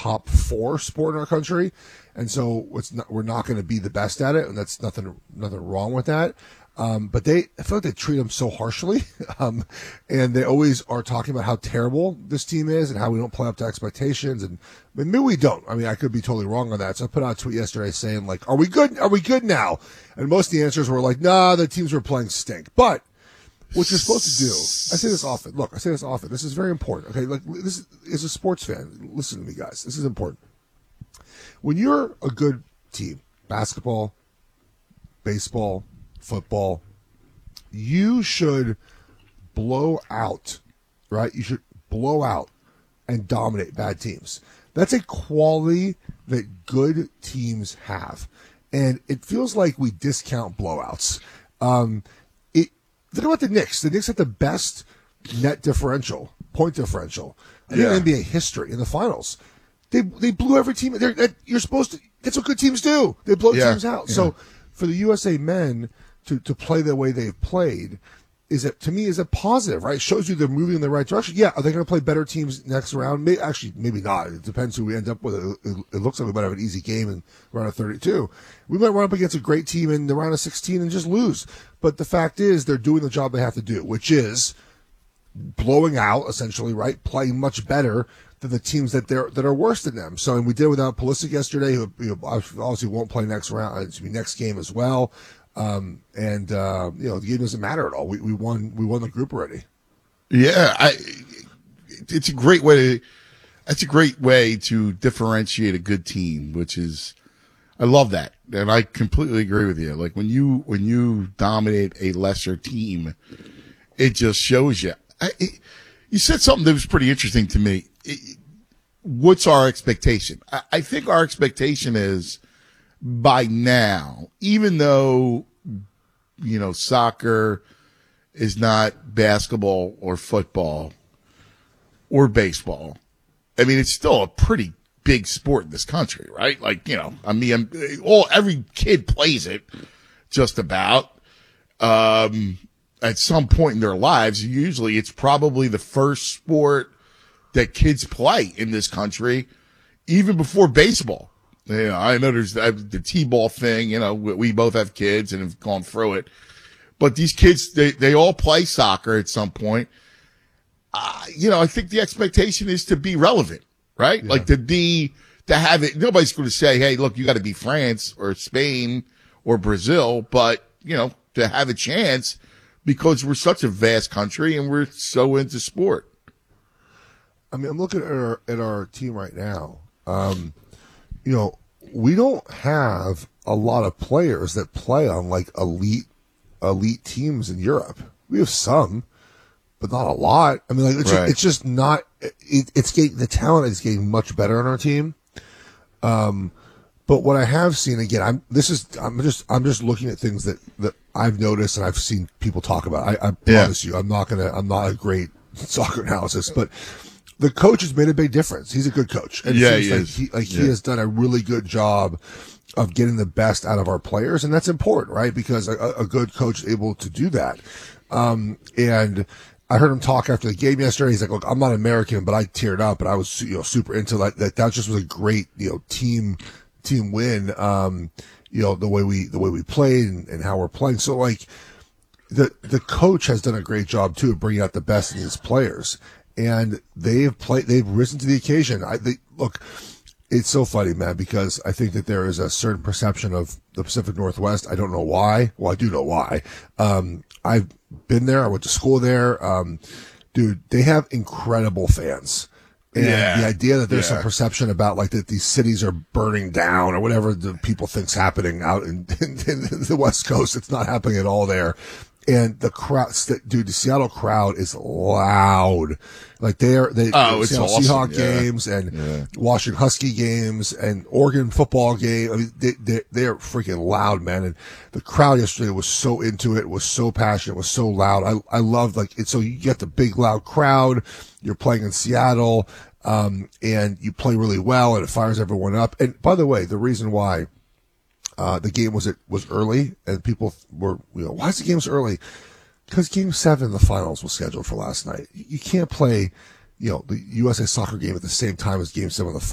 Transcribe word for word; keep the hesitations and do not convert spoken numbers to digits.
top four sport in our country, and so it's not, we're not going to be the best at it, and that's nothing nothing wrong with that. Um, but they, I feel like they treat them so harshly, um, and they always are talking about how terrible this team is and how we don't play up to expectations, and but maybe we don't. I mean, I could be totally wrong on that. So I put out a tweet yesterday saying like, "Are we good? Are we good now?" And most of the answers were like, "Nah, the teams we're playing stink." But what you're supposed to do, I say this often. Look, I say this often. This is very important. Okay, like this is, as a sports fan, listen to me, guys. This is important. When you're a good team, basketball, baseball, football, you should blow out, right? You should blow out and dominate bad teams. That's a quality that good teams have. And it feels like we discount blowouts. Um, it, think about the Knicks. The Knicks had the best net differential, point differential in Yeah. N B A history in the finals. They they blew every team. They're, that, you're supposed to. That's what good teams do. They blow Yeah. teams out. Yeah. So for the U S A men to, to play the way they've played is it to me is a positive, right? It shows you they're moving in the right direction. Yeah, are they going to play better teams next round? May, actually, maybe not. It depends who we end up with. It, it, it looks like we might have an easy game in round of thirty-two. We might run up against a great team in the round of sixteen and just lose. But the fact is, they're doing the job they have to do, which is blowing out essentially, right? Playing much better than the teams that they're that are worse than them. So, and we did without Pulisic yesterday, who you know, obviously won't play next round. It's be next game as well. Um, and, uh, you know, the game doesn't matter at all. We, we won, we won the group already. Yeah. I, it's a great way to, that's a great way to differentiate a good team, which is, I love that. And I completely agree with you. Like when you, when you dominate a lesser team, it just shows you. I, it, you said something that was pretty interesting to me. It, what's our expectation? I, I think our expectation is, by now, even though, you know, soccer is not basketball or football or baseball, I mean, it's still a pretty big sport in this country, right? Like, you know, I mean, all, every kid plays it just about, um, at some point in their lives. Usually it's probably the first sport that kids play in this country, even before baseball. You know, I know there's the T-ball thing, you know, we, we both have kids and have gone through it, but these kids, they, they all play soccer at some point. Uh, you know, I think the expectation is to be relevant, right? Yeah. Like to be, to have it. Nobody's going to say, hey, look, you got to be France or Spain or Brazil, but you know, to have a chance because we're such a vast country and we're so into sport. I mean, I'm looking at our, at our team right now. Um, you know, we don't have a lot of players that play on like elite, elite teams in Europe. We have some, but not a lot. I mean, like it's, right. just, it's just not. It, it's getting the talent is getting much better on our team. Um, but what I have seen again, I'm this is I'm just I'm just looking at things that, that I've noticed and I've seen people talk about. I, I promise yeah. you, I'm not gonna I'm not a great soccer analysis, but. The coach has made a big difference. He's a good coach. And yeah, it seems he like is. He, like yeah. he has done a really good job of getting the best out of our players, and that's important, right? Because a, a good coach is able to do that. Um, and I heard him talk after the game yesterday. He's like, "Look, I'm not American, but I teared up, and I was you know super into that. That, that just was a great you know team team win. Um, you know the way we the way we played and, and how we're playing. So like the the coach has done a great job too of bringing out the best in his players." And they've played, they've risen to the occasion. I they, look, it's so funny, man, because I think that there is a certain perception of the Pacific Northwest. I don't know why. Well, I do know why. Um, I've been there. I went to school there. Um, dude, they have incredible fans. And yeah. the idea that there's yeah. some perception about like that these cities are burning down or whatever the people think's happening out in, in, in the West Coast, it's not happening at all there. And the crowd, dude, the Seattle crowd is loud. Like they're, they, oh, it's Seattle awesome. Seahawk yeah. games and yeah. Washington Husky games and Oregon football game. I mean, they, they, they're freaking loud, man. And the crowd yesterday was so into it, was so passionate, was so loud. I, I loved like it. So you get the big loud crowd. You're playing in Seattle, um, and you play really well and it fires everyone up. And by the way, the reason why, Uh, the game was it was early, and people were, you know, why is the game so early? Because Game Seven, the finals, was scheduled for last night. You can't play, you know, the U S A Soccer game at the same time as Game Seven of the finals.